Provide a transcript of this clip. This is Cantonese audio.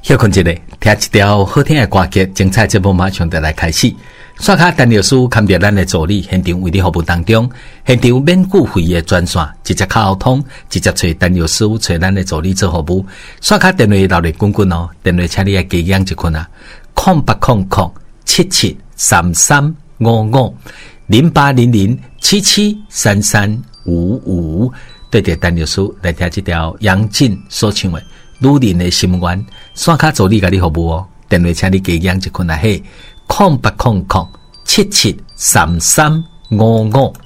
休困一下，听一条好听的歌曲，精彩节目马上就来开始。刷卡陈律师看着咱的助理，现场为你服务当中，现场免付费的专线，直接靠通，直接找陈律师，找咱的助理做服务。刷卡电话留嚟滚滚哦，电话请你来加养一困啊，08007733550800773355，对着陈律师来听这条杨静所唱的女人的心愿，刷卡助理甲你服务哦，电话请你加养一困啊嘿，0800773355。